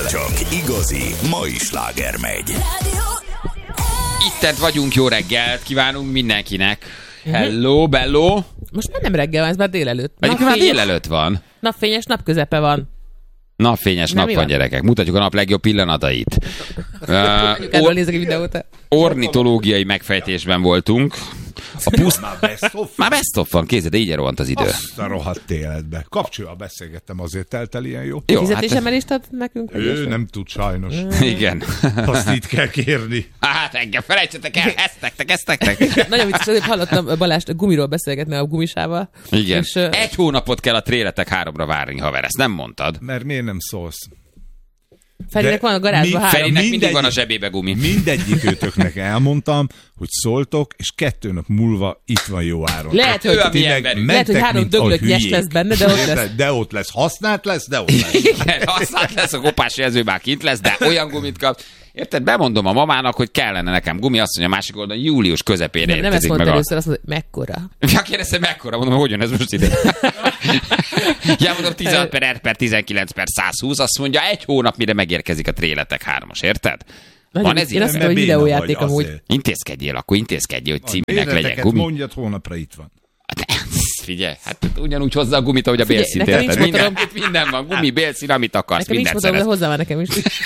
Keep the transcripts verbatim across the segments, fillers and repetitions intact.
Csak igazi mai sláger megy. Itt vagyunk, jó reggelt kívánunk mindenkinek. Hello, bello. Most már nem reggel van, ez már délelőtt. Egyébként már délelőtt van. Napfényes napközepe van. Napfényes nap van, van, gyerekek. Mutatjuk a nap legjobb pillanatait. uh, Erről nézek egy videót. Ornitológiai megfejtésben voltunk. A puszt... Már best of? Már best of van, kézzel, de így rohant az idő. Azt a rohadt életbe. Kapcsolva beszélgettem, azért telt el ilyen jó. jó Fizetésemelést ad nekünk? Ő nem tud sajnos. Igen. Azt itt kell kérni. Hát engem felejtsetek el, eztektek, eztektek. Nagyon vicces, azért hallottam Balást gumiról beszélgetni a gumisával. Igen. És, uh... Egy hónapot kell a tréletek háromra várni, haver, ezt nem mondtad. Mert miért nem szólsz? Ferinek van a garázsban három. Ferinek mindig, mindig van a zsebébe gumi. Mindegyik őtöknek elmondtam, hogy szóltok, és kettő nap múlva itt van jó áron. Lehet, hogy, hogy, lehet, hogy három döglött nyes lesz benne, de ott lesz. De ott lesz. Használt lesz, de ott lesz. Igen, használt lesz, a kopás jelző már kint lesz, de olyan gumit kap. Érted? Bemondom a mamának, hogy kellene nekem gumi, azt mondja, a másik oldalon július közepére nem, nem ezt mondta meg először, a... azt mondta, hogy mekkora. Ja, kérdezte, mekkora? Mondom, hogy hogyan ez most ide? Ja, mondom, tizenhat per R per tizenkilenc per száz húsz, azt mondja, egy hónap, mire megérkezik a tréletek hármas, érted? Nagyon, van ez én azt mondom, hogy videójáték amúgy. Intézkedjél, akkor intézkedjél, hogy címének legyen gumi. Mondjad, hónapra itt van. Figyelj, hát ugyanúgy hozzá a gumit, ahogy a bélszint, érted? Minden, minden van, gumi, bélszín, amit akarsz, nekem mindent motorom, szerez. de hozzá van nekem is.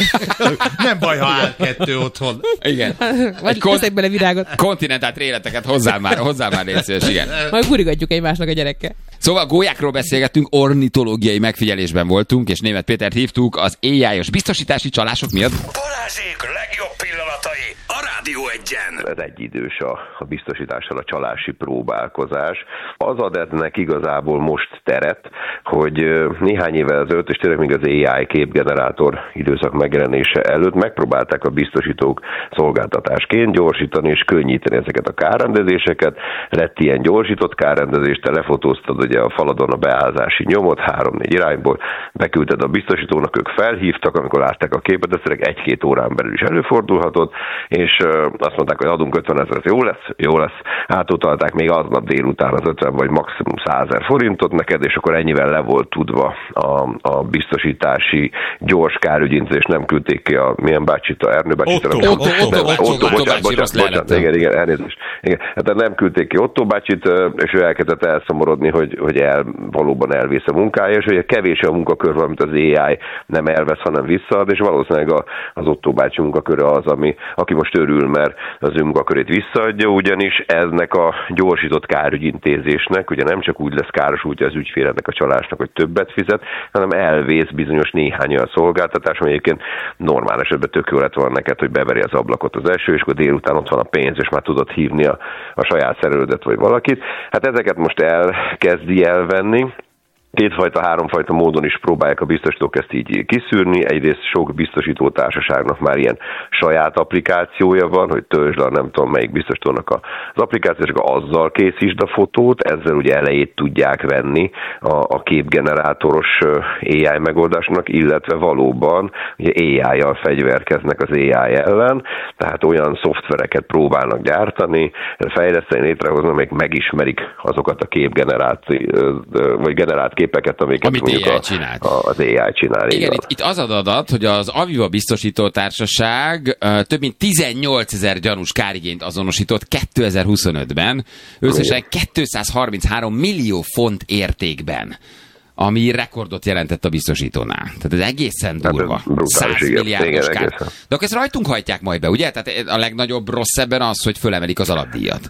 Nem baj, ha áll kettő otthon. Igen. Vagy teszek bele virágot. Kontinentált tréleteket hozzá már, hozzá már létszős, igen. Majd gurigatjuk egymásnak a gyerekkel. Szóval gólyákról beszélgettünk, ornitológiai megfigyelésben voltunk, és Németh Pétert hívtuk az á i-os biztosítási csalások miatt. Balázsék legjobb pillanatai a Rádió Egyen. Ez egyidős a, a biztosítással a csalási próbálkozás. Az ad ennek igazából most teret, hogy néhány évvel ezelőtt, és tényleg még az á i képgenerátor időszak megjelenése előtt megpróbálták a biztosítók szolgáltatásként gyorsítani és könnyíteni ezeket a kárrendezéseket. Lett ilyen gyorsított kárrendezés, te lefotóztad ugye a faladon a beállzási nyomot, három-négy irányból, beküldted a biztosítónak, ők felhívtak, amikor látták a képet, ez tényleg egy-két órán belül is előfordulhatott, és azt mondták, hogy adunk ötvenezer, ez jó lesz, jó lesz. Átutalták még aznap délután az ötven vagy maximum százezer forintot neked, és akkor ennyivel le volt tudva a, a biztosítási gyors kárügyintézés, nem küldték ki a milyen bácsit, a Ernő bácsit. Otto, Otto, Otto, Otto, bocsánat, bocsánat, igen, igen, elnézést. Igen. Hát nem küldték ki Otto bácsit, és ő elkezdett elszomorodni, hogy, hogy el, valóban elvész a munkája, és hogy kevés a munkakör, amit az á i nem elvesz, hanem visszaad, és valószínűleg a, az Otto bácsi munkaköre az, ami, aki most örül, mert az ő munkakörét visszaadja, ugyanis eznek a gyorsított kárügyintézésnek, ugye nem csak úgy lesz károsultja az ügyfélnek a csalásnak, hogy többet fizet, hanem elvész bizonyos néhány olyan szolgáltatás, ami egyébként normál esetben tök jó lett volna neked, hogy beveri az ablakot az eső, és akkor délután ott van a pénz, és már tudod hívni a, a saját szerelődet vagy valakit. Hát ezeket most elkezdi elvenni. Kétfajta, háromfajta módon is próbálják a biztosítók ezt így kiszűrni. Egyrészt sok biztosító társaságnak már ilyen saját applikációja van, hogy töltsd le, nem tudom melyik biztosítónak az applikáció, és azzal készítsd a fotót, ezzel ugye elejét tudják venni a, a képgenerátoros á i megoldásnak, illetve valóban ugye á i-jal fegyverkeznek az á i ellen, tehát olyan szoftvereket próbálnak gyártani, fejleszteni, létrehozni, amelyek megismerik azokat a képgenerált vagy generált képeket, amiket Amit mondjuk á i a, csinált. A, az á i csinál. Igen, itt, itt az adat, hogy az Aviva biztosító társaság uh, több mint tizennyolcezer gyanús kárigényt azonosított kétezer-huszonötben, összesen kétszázharminchárom millió font értékben, ami rekordot jelentett a biztosítónál. Tehát ez egészen durva. Hát száz milliárdos kár. Egészen. De akkor ezt rajtunk hajtják majd be, ugye? Tehát a legnagyobb rossz ebben az, hogy fölemelik az alapdíjat.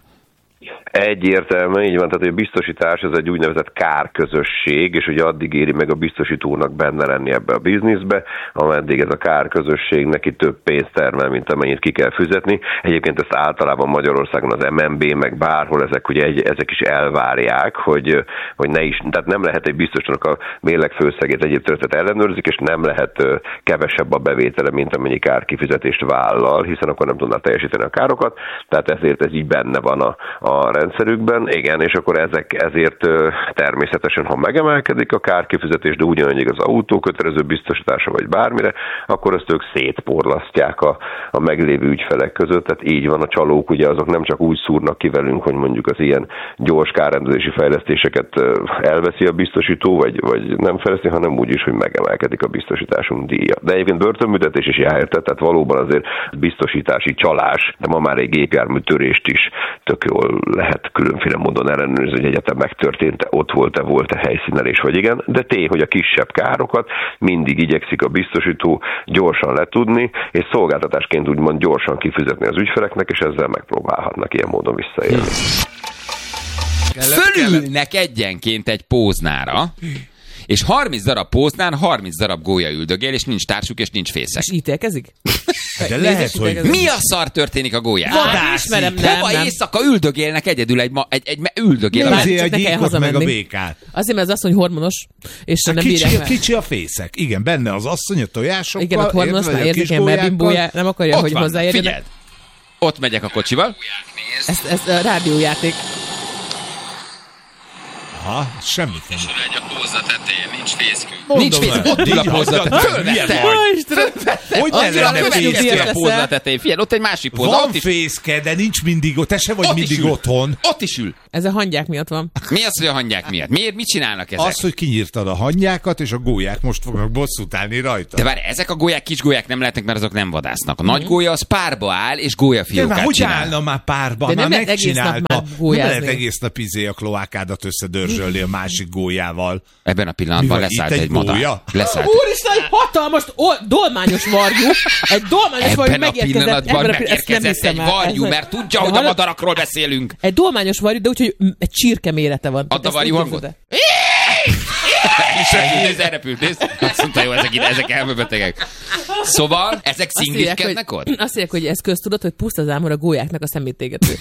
Egyértelműen így van, tehát a biztosítás ez egy úgynevezett kárközösség, és ugye addig éri meg a biztosítónak benne lenni ebbe a bizniszbe, ameddig ez a kárközösség neki több pénzt termel, mint amennyit ki kell fizetni. Egyébként ezt általában Magyarországon az em en bé, meg bárhol ezek, ugye egy, ezek is elvárják, hogy, hogy ne is, tehát nem lehet egy biztosnak a mérlegfőszegét egyéb történet ellenőrzik, és nem lehet kevesebb a bevétele, mint amennyi kárkifizetést vállal, hiszen akkor nem tudná teljesíteni a károkat, tehát ezért ez így benne van a, a a rendszerükben, igen, és akkor ezek ezért természetesen, ha megemelkedik a kárkifizetés, de ugyanúgy az autó kötelező biztosítása vagy bármire, akkor azt ők szétporlasztják a, a meglévő ügyfelek között, tehát így van, a csalók ugye azok nem csak úgy szúrnak ki velünk, hogy mondjuk az ilyen gyors kárrendezési fejlesztéseket elveszi a biztosító, vagy, vagy nem fejleszti, hanem úgy is, hogy megemelkedik a biztosításunk díja. De egyébként börtönbüntetés is jár, tehát valóban azért biztosítási csalás, de ma már egy gépjárműtörést is tök jól lehet különféle módon ellenőrizni, hogy egyetem megtörtént, ott volt-e, volt-e helyszínelés, vagy igen, de tény, hogy a kisebb károkat mindig igyekszik a biztosító gyorsan letudni, és szolgáltatásként úgymond gyorsan kifizetni az ügyfeleknek, és ezzel megpróbálhatnak ilyen módon visszaélni. Fölülnek egyenként egy póznára, és harminc darab póznán harminc darab gólya üldögél, és nincs társuk, és nincs fészek. És ítélkezik? De lehet, hogy... Mi a szar történik a gólyán? Vadászik. Hova éjszaka üldögélnek egyedül egy, ma, egy, egy üldögél. Nézzé a gyíkot meg a békát. Azért, mert az asszony hormonos, és hát nem kicsi, bírják meg. Kicsi a fészek. Igen, benne az asszony a tojásokkal. Igen, a hormonos már érzékeny, mert bimbója nem akarja, ott hogy van, hozzáérjenek. Figyeld. Ott megyek a kocsival. Ez, ez a rádiójáték. Aha, semmit nem. Egy a pózza tetején, nincs fészkünk. Mondom Nincs fészkünk, ott ül a pózza tetején. Hogy ne lenne fészke? a pózza tetején. Figyelj, ott egy másik pózza. Van fészke, de nincs mindig ott. Te se vagy mindig otthon. Ott is ül. Ez a hangyák miatt van. Mi az, hogy a hangyák miatt? Miért? Mit csinálnak ezek? Az, hogy kinyírtad a hangyákat, és a gólyák most fognak bosszút állni rajta. De várj, ezek a gólyák kis gólyák nem lehetnek, mert azok nem vadásznak. A nagy gólya az párba áll, és gólyafiókát hogy csinál. állna már párba? De már nem lehet egész nap megcsinálta. már Nem gólyázni. lehet egész nap izé a kloákádat összedörzsölni a másik gólyával. Ebben a pillanatban Mi van, leszállt itt egy egy madár. gólya? Leszállt. Úristen, egy hatalmas o- dolmányos varjú. Egy dolmányos varjú Ebben a megérkezett. pillanatban Ebben a- ezt nem megérkezett hiszem egy el. varjú, Ez- mert tudja, De hogy a hallod? madarakról beszélünk. Egy dolmányos varjú, de úgyhogy egy csirke mérete van. Add a Ezt varjú úgy hangot. képzeld És repült, nézd, elrepült, nézd. Azt mondta, jó, ezek, ide, ezek elmebetegek. Szóval, ezek Azt írják, szingliskednek hogy, ott? azt írják, hogy ez köztudott, hogy puszta zámor a gólyáknak a szemétégető.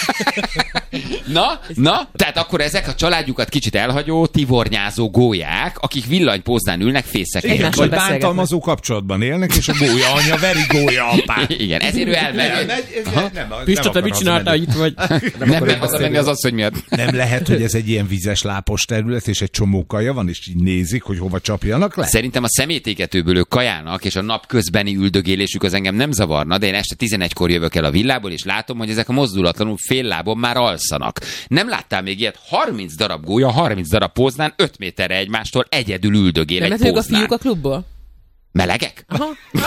Na, na, tehát akkor ezek a családjukat kicsit elhagyó, tivornyázó gólyák, akik villanypóznán ülnek fészek. Igen, helyett. Egymásról Vagy beszélgetnek. bántalmazó kapcsolatban élnek, és a gólya anya veri gólya apát. Igen, ezért ő elmegy. Pista, te mit csináltál itt vagy? Nem, nem, nem az menni az asszony miatt. Nem lehet, hogy ez egy ilyen vízes lápos terület, és egy csomó kaja van, és így nézik, hogy hova csapjanak le? Szerintem a szemétégetőből ők kajálnak, és a nap közbeni üldögélésük az engem nem zavarna, de én este tizenegykor jövök el a villából, és látom, hogy ezek a mozdulatlanul fél lábon már alszanak. Nem láttál még ilyet? harminc darab gólya, harminc darab póznán, öt méterre egymástól egyedül üldögél Nem egy lehet, ők a póznán. fiúk a klubból? Melegek? Aha.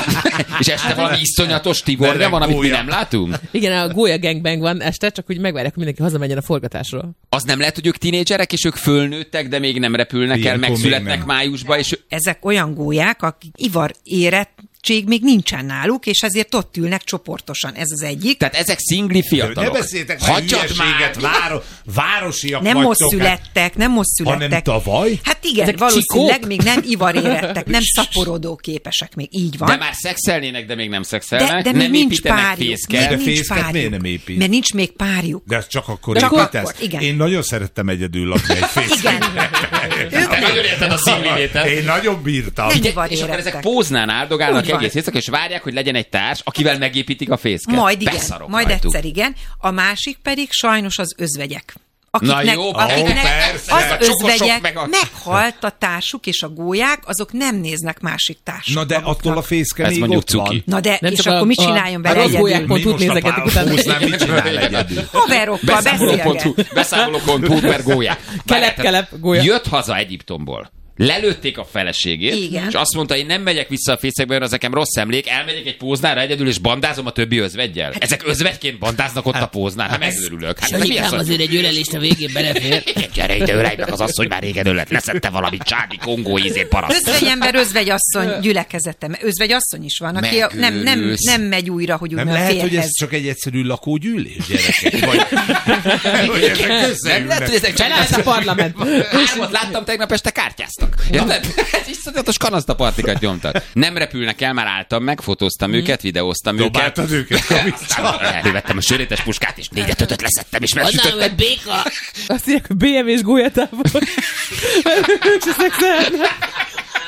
És este valami iszonyatos tivornya van, amit mi nem látunk? Igen, a gólya gangbang van este, csak úgy megvárják, hogy mindenki hazamenjen a forgatásról. Az nem lehet, hogy ők tinédzserek, és ők fölnőttek, de még nem repülnek Ilyenkor el, még megszületnek nem. májusba, és Ezek olyan gólyák, akik ivar érettség még nincsen náluk, és ezért ott ülnek csoportosan. Ez az egyik. tehát ezek szingli Ne fiatalok. beszéltek már Hagyjad hülyeséget, már! váro, városiak Nem most vagytok. hát születtek, nem most Hanem születtek. tavaly? Hát igen, Ezek valószínűleg csikók? még nem ivar érettek, nem szaporodó képesek még, így van. De már szexelnének, de még nem szexelnek. de, de nem még nincs építenek párjuk. fészket. De Még nincs fészket párjuk. miért nem épít? Mert nincs még párjuk. De ez csak akkor Csak építesz? akkor, igen. Én nagyon szerettem egyedül lakni egy fészket. Igen. Ők Te nem. nagyon érted a szingli-vételt. Én nagyon bírtam. Nem. Ugye, ivar és akkor érettek. ezek póznán áldogálnak Úgy van. egész éjszaka, és várják, hogy legyen egy társ, akivel megépítik a fészket. Majd igen, Beszarok majd rajtuk. egyszer igen. A másik pedig sajnos az özvegyek. Na jó, akiknek persze. az A csokosok özvegyek meg a- meghalt a társuk, és a gólyák, azok nem néznek másik társuk. Na de attól a fészke Ez még mondjuk ott van. cuki. Na de, Nem és csak a- akkor mit a- csináljon a vele rossz egyedül? gólyák pont Mi úgy most a nézegetik pár utána. póznál mit csinál egyedül? Haverokkal Beszámoló pont hu, beszélget. beszámoló pont hu per gólyák. Kelep, kelep, gólya. Jött haza Egyiptomból. Lelőtték a feleségét, Igen. és azt mondta, én nem megyek vissza a fészekbe, mert az nekem rossz emlék, elmegyek egy póznára egyedül, és bandázom a többi özveggyel. Ezek özvegyként bandáznak ott a póznán, hát megőrülök. Hát de mi az, hogy... azért egy ölelést a végén belefér. Gyere ide, ölej meg az asszony, már régen ölet, leszette valami csádi kongó ízé paraszt. Özvegyember, özvegyasszony gyülekezete. Özvegyasszony is van, aki a- nem, nem, Megőrülsz. nem megy újra, hogy Nem újra lehet, hogy ez férhez. csak egy egyszerű lakógyűlés, gyerekek? Vagy, vagy ezek Nem összeülnek? lehet, hogy ezek csak Felállt a parlament. Hármat láttam tegnap este, kártyáztak. Érted? Ez iszonyatos kanasztapartikat nyomtak. Nem repülnek el, már álltam meg, fotóztam őket, videóztam őket. Dobáltad őket, Aztán elővettem a sörétes puskát, és négyet ötöt leszettem, és megsütöttem. béka. Azt írják, hogy bé em vé-s gólyatávol. Ők se szexelnek.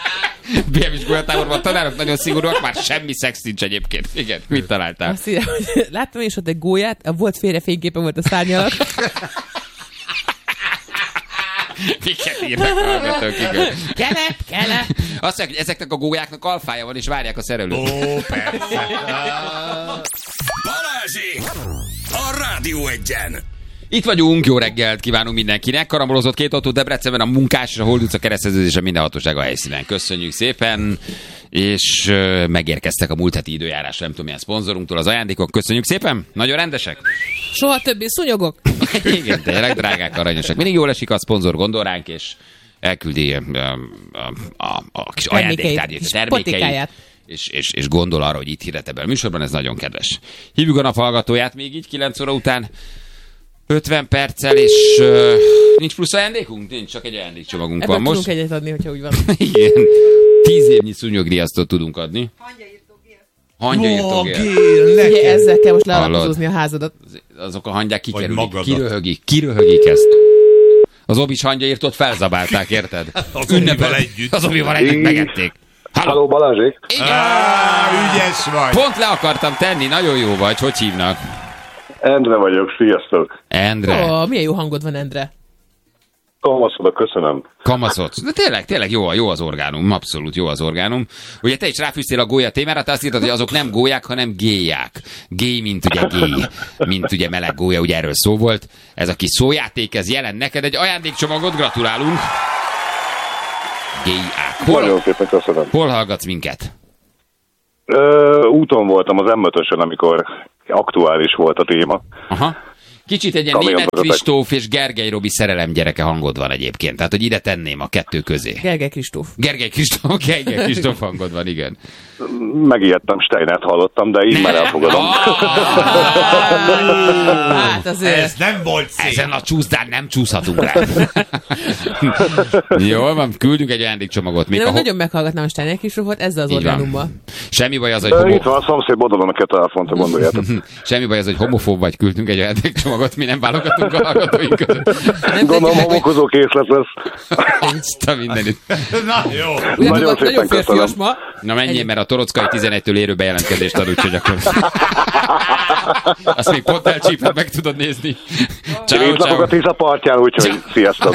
bé em iskolatáborban tanárok nagyon szigorúak, már semmi szex nincs egyébként. Igen, mit találtál? Azt írja, hogy láttam én is ott egy gólyát, volt félre fényképe volt a szárny alatt. Miket írnak a hallgatók, igen. Kelep, kelep. Azt mondják, hogy ezeknek a gólyáknak alfája van, és várják a szerelőt. Ó, persze. Balázsék! A Rádió Egyen! Itt vagyunk, jó reggelt kívánunk mindenkinek. Karambolozott két autó Debrecenben, a Munkás és a Hold utca kereszteződése minden hatóság a helyszínen. Köszönjük szépen, és uh, megérkeztek a múlt heti időjárás, nem tudom milyen szponzorunktól az ajándékok. Köszönjük szépen, nagyon rendesek. Soha többé szúnyogok. Igen, tényleg drágák, aranyosak. Mindig jól esik, a szponzor gondol ránk, és elküldi a, a, a, a kis ajándéktárgyát, a termékeit. És, és, és gondol arra, hogy itt hirdet ebben a műsorban, ez nagyon kedves. Hívjuk a nap hallgatóját még így kilenc óra után. ötven perccel, és uh, nincs plusz ajándékunk? Nincs, csak egy ajándékcsomagunk Ebből van most. tudunk egyet adni, hogyha úgy van. Igen. Tíz évnyi szúnyogriasztót tudunk adni. Hangyaírtó gél. Ugye ezzel kell most lealapozózni a házadat. Azok a hangyák kikerülik. Kiröhögik. Kiröhögik ezt. Az Obis hangyaírtót felzabálták, érted? Az Obival együtt. Az Obival együtt megették. Halló, Balázsék! Igen. Á, ügyes vagy. Pont le akartam tenni, nagyon jó vagy. Hogy hívnak? Endre vagyok, sziasztok! Endre. Ó, milyen jó hangod van, Endre. Kamaszodok, köszönöm. Kamaszodsz. De tényleg, tényleg jó, jó az orgánum, abszolút jó az orgánum. Ugye te is ráfűztél a gólya témára, te azt írtad, hogy azok nem gólyák, hanem gélyák. Gély, mint ugye gély, mint ugye meleg gólya, ugye erről szó volt. Ez a kis szójáték, ez jelent neked egy ajándékcsomagot, gratulálunk. Gélyák. Hol, Nagyon szépen köszönöm. hol hallgatsz minket? Ö, úton voltam az em ötösön, amikor aktuális volt a téma. Aha. Kicsit egy ilyen Németh Kristóf és Gergely Robi szerelem gyereke hangod van egyébként. Tehát, hogy ide tenném a kettő közé. Gergely Kristóf. Gergely Kristóf, Gergely Kristóf hangod van, igen. Megijedtem, Steinert hallottam, de így már elfogadom. Hát azért. Ez nem volt szép. Ezen a csúszdán nem csúszhatunk rá. Jól van, küldünk egy ajándékcsomagot. Én ho- nagyon meghallgatnám a Steiner Kristófot ezzel az orgánummal. Semmi baj az, hogy... Homo... Itt van a szomszéd oldalon a telefont, gondoljátok. Semmi baj az, hogy homofób vagy, küldünk egy ajándékcsomagot, mi nem válogatunk a hallgatóink között. Gondolom, homokozó készlet lesz. Isten mindenit. Na jó. Ugye, Nagyon nagyon, nagyon férfias ma. Na menjél, mert a Torockai tizenegytől érő bejelentkezést ad, úgyhogy akkor... Azt még pont elcsíphet, meg tudod nézni. Ciao, Én napok a Tisza partján, úgyhogy sziasztok.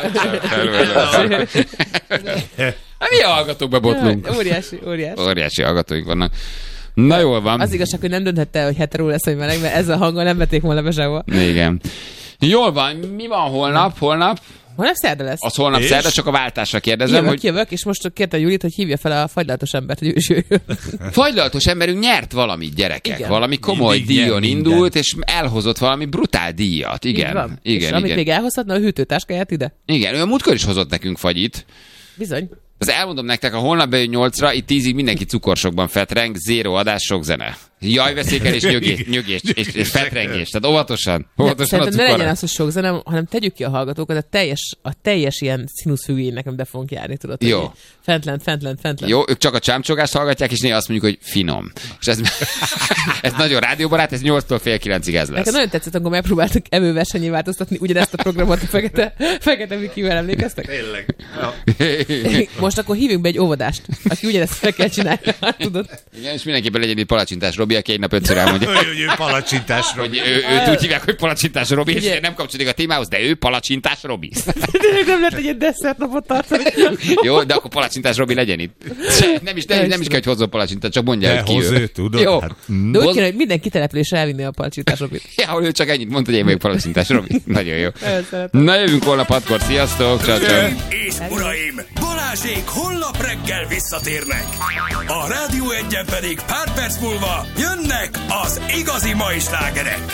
Hát mi a hallgatók bebotlunk? Óriási, óriási. Óriási hallgatóink vannak. Na jól van. Az igazság, hogy nem dönthette el, hogy hetero lesz, hogy meleg, mert ezzel a hanggal nem vették volna be sehova. Igen. Jól van, mi van holnap? Holnap? Holnap szerda lesz. Az holnap és? szerda, csak a váltásra kérdezem, jövök, hogy... jövök, és most kérte Julit, hogy hívja fel a fagylaltos embert, hogy ő is jöjjön. Fagylaltos emberünk nyert valamit, gyerekek. Igen. Valami komoly Mindig díjon nyer indult, mindent. és elhozott valami brutál díjat. Igen, Így van. igen, és igen. amit még elhozhatna, a hűtőtáskáját ide. Igen, ő a múltkor is hozott nekünk fagyit. Bizony. Az elmondom nektek, ha holnap bejön nyolcra, itt tízig mindenki cukorsokban fetreng, zéro adás, sok zene. Jaj, veszékel és nyögés, nyögés és, és fetrengés. Tehát óvatosan, óvatosan ne, a ne cukorra. legyen az, hogy sok zene, hanem tegyük ki a hallgatókat, a teljes, a teljes ilyen színuszfüggény nekem be fogunk járni, tudod. Jó. Hogy Fentlent, fentlent, fentlent. Jó, ők csak a csámcsogást hallgatják, és néha azt mondjuk, hogy finom. És ez, ez nagyon rádióbarát, ez nyolctól fél kilencig ez lesz. Nekem nagyon tetszett, amikor megpróbáltuk evőversenyé változtatni ugyanezt a programot a fekete, fekete Mikivel, emlékeztek? Tényleg. Ja. Most akkor hívjunk be egy óvodást, aki ugyanezt fel kell csinálni, tudod? Igen, és mindenképpen legyen egy palacsintás Robi, aki egy nap ötször elmondja, Hogy ő palacsintás hogy Robi. ő, őt úgy hívják, hogy palacsintás Robi, és nem kapcsolódik a témához, de ő palacsintás Robi. Tényleg nem lehet egy ilyen desszertnapot tartani. Jó, de akkor palacsintás Robi legyen itt. Nem is, nem, nem is kell, hogy hozzon palacsintát, csak mondja, De hogy ki hoz ő. ő, tudod? Jó. Hát, mm. De úgy Hoz- kéne, hogy minden kitelepülésre elvinni a palcsításokit. Ja, ő csak ennyit mondta, hogy én vagyok palacsintás Robi. Nagyon jó. Nagyon szeretem. Na jövünk holnap hatkor, sziasztok, ciao, ciao. És uraim, Balázsék holnap reggel visszatérnek. A Rádió Egyen pedig pár perc múlva jönnek az igazi mai slágerek.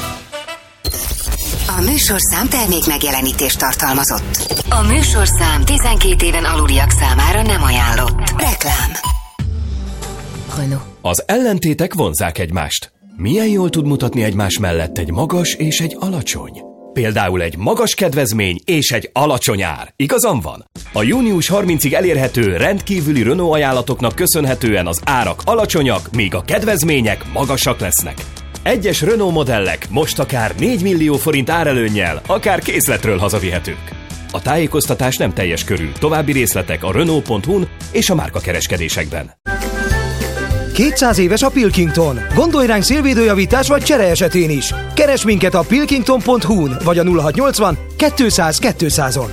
A műsorszám termék megjelenítést tartalmazott. A műsorszám tizenkét éven aluliak számára nem ajánlott. Reklám. Renault. Az ellentétek vonzzák egymást. Milyen jól tud mutatni egymás mellett egy magas és egy alacsony? Például egy magas kedvezmény és egy alacsony ár. Igazam van? A június harmincadikáig elérhető rendkívüli Renault ajánlatoknak köszönhetően az árak alacsonyak, míg a kedvezmények magasak lesznek. Egyes Renault modellek most akár négy millió forint árelőnnyel, akár készletről hazavihetők. A tájékoztatás nem teljes körű. További részletek a Renault pont hu-n és a márkakereskedésekben. kétszáz éves a Pilkington. Gondolj ránk szélvédőjavítás vagy csere esetén is. Keres minket a pilkington pont hu-n vagy a nulla hatszáznyolcvan kétszáz kétszázon.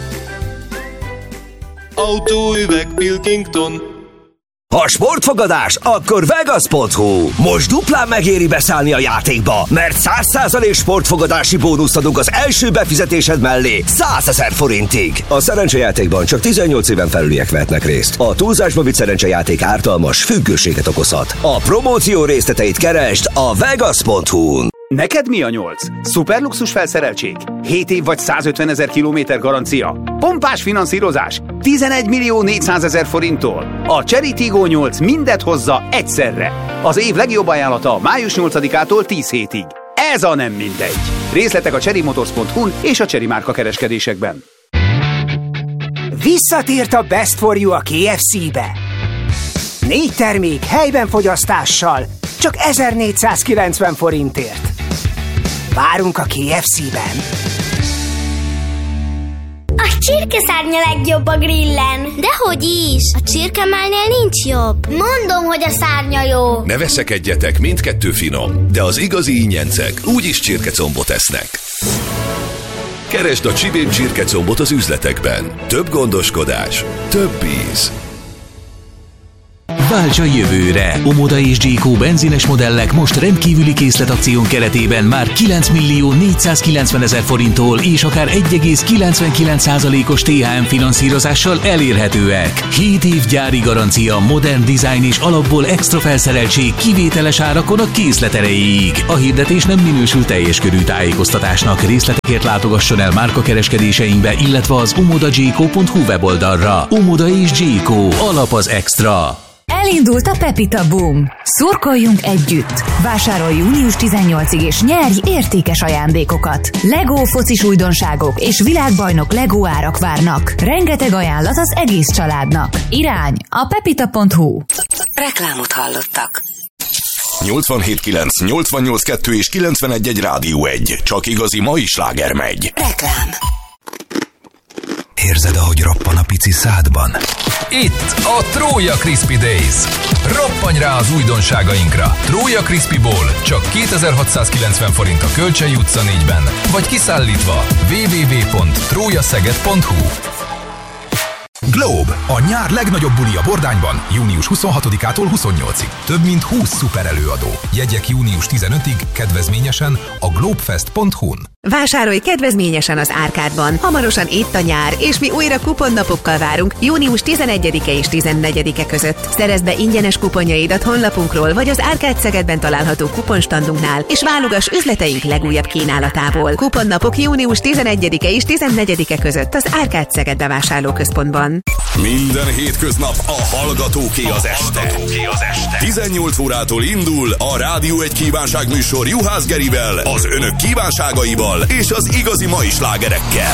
Autóüveg Pilkington. Ha sportfogadás, akkor Vegas pont hu. Most duplán megéri beszállni a játékba, mert száz százalék sportfogadási bónuszt adunk az első befizetésed mellé százezer forintig. A szerencsejátékban csak tizennyolc éven felüliek vehetnek részt. A túlzásba vitt szerencsejáték ártalmas, függőséget okozhat. A promóció részleteit keresd a Vegas pont hu-n. Neked mi a nyolc? Szuperluxus felszereltség? hét év vagy százötvenezer kilométer garancia? Pompás finanszírozás? tizenegy millió négyszázezer forinttól? A Chery Tiggo nyolc mindet hozza egyszerre. Az év legjobb ajánlata május nyolcadikától tíz hétig. Ez a nem mindegy. Részletek a chery motors pont hu-n és a Chery márka kereskedésekben. Visszatért a Best for You a ká ef cé-be. Négy termék helyben fogyasztással, csak ezernégyszázkilencven forintért. Várunk a ká ef cé-ben. A csirkeszárnya legjobb a grillen. Dehogy is, a csirkemálnél nincs jobb. Mondom, hogy a szárnya jó. Ne veszekedjetek, mindkettő finom, de az igazi ingyencek úgyis csirkecombot esznek. Keresd a Csibén csirkecombot az üzletekben. Több gondoskodás, több íz. Válts a jövőre! Omoda és Jayco benzines modellek most rendkívüli készletakción keretében már kilenc millió négyszázkilencvenezer forinttól és akár egy egész kilencvenkilenc százalékos té há em finanszírozással elérhetőek. hét év gyári garancia, modern design és alapból extra felszereltség kivételes árakon a készlet erejéig. A hirdetés nem minősül teljes körű tájékoztatásnak. Részletekért látogasson el márkakereskedéseinkbe, illetve az omoda jayco pont hu weboldalra. Omoda és Jayco. Alap az extra. Elindult a Pepita Boom. Szurkoljunk együtt! Vásárolj június tizennyolcadikáig és nyerj értékes ajándékokat. Lego focis újdonságok és világbajnok Lego árak várnak. Rengeteg ajánlat az egész családnak. Irány a pepita pont hu. Reklámot hallottak. nyolcvanhét kilenc, nyolcvannyolc kettő és kilencvenegy egy Rádió egy. Csak igazi mai sláger megy. Reklám. Érzed, ahogy roppan a pici szádban? Itt a Trója Crispy Days. Roppanj rá az újdonságainkra. Trója Crispy-ból csak kétezer-hatszázkilencven forint a Kölcsei utca négyben, vagy kiszállítva double-u double-u double-u pont trójaszeged pont hu. Globe, a nyár legnagyobb buli a Bordányban, június huszonhatodikától huszonnyolcadikáig. Több mint húsz szuper előadó. Jegyek június tizenötödikéig, kedvezményesen a globefest pont hu-n. Vásárolj kedvezményesen az Árkádban. Hamarosan itt a nyár, és mi újra kuponnapokkal várunk június tizenegyedike és tizennegyedike között. Szerezd be ingyenes kuponjaidat honlapunkról, vagy az Árkád Szegedben található kuponstandunknál, és válogass üzleteink legújabb kínálatából. Kuponnapok június tizenegyedike és tizennegyedike között az Árkád Szeged bevásárlóközpontban. Minden hétköznap a Hallgatóké az este. tizennyolc órától indul a Rádió egy kívánságműsor Juhász Gerivel, az önök kívánságaival és az igazi mai slágerekkel.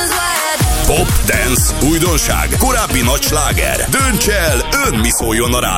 Pop, dance, újdonság, korábbi nagy sláger. Dönts el, ön mi szóljon a rádió.